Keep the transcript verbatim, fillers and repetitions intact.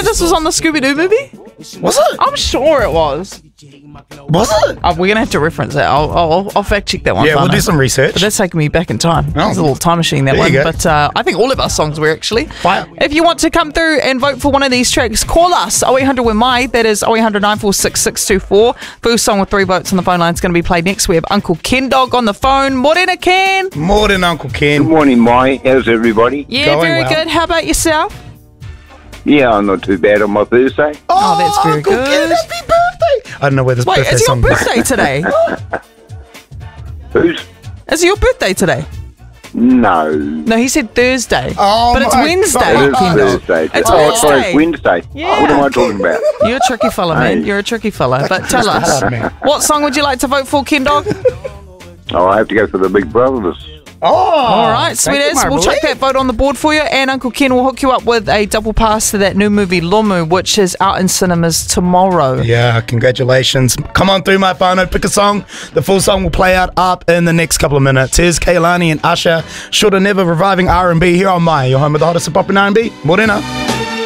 this was on the Scooby-Doo movie? Was it? I'm sure it was. Was it? Oh, we're going to have to reference that. I'll, I'll, I'll fact check that one. Yeah, we'll do some research. But that's taking me back in time. Oh. It's a little time machine, that There one. you go. But uh, I think all of our songs were actually. Fire. If you want to come through and vote for one of these tracks, call us oh eight hundred we're my. That is oh eight hundred nine four six six two four. First song with three votes on the phone line is going to be played next. We have Uncle Ken Dog on the phone. Morena Ken. More than Uncle Ken. Good morning, Mai. How's everybody? Yeah, Going very well. good. How about yourself? Yeah, I'm not too bad on my Thursday. Oh, that's very Uncle good. Ken, happy birthday. I don't know where this Wait, birthday is it your song birthday today? Who's? Is it your birthday today? No. No, he said Thursday. Oh but it's my Wednesday. God. It is Ken Dog. Thursday. It's oh, sorry, it's Wednesday. Wednesday. Yeah. What am I talking about? You're a tricky fella, man. Hey. You're a tricky fella. But tell us, hard, man. what song would you like to vote for, Ken Dog? Oh, I have to go for the Big Brothers. Oh, All right, thank you, sweetest. my We'll boy. check that vote on the board for you, and Uncle Ken will hook you up with a double pass to that new movie Lomu, which is out in cinemas tomorrow. Yeah, congratulations. Come on through, my whānau. Pick a song. The full song will play out up in the next couple of minutes. Here's Keilani and Usher. Shoulda Never reviving R and B here on Mai, your home of the hottest hip hop and R and B. Morena.